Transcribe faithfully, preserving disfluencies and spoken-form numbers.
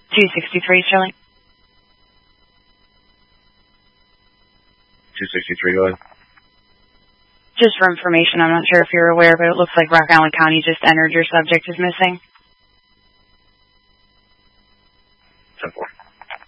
two sixty-three, Shirley. two sixty-three, go ahead. Just for information, I'm not sure if you're aware, but it looks like Rock Island County just entered your subject is missing.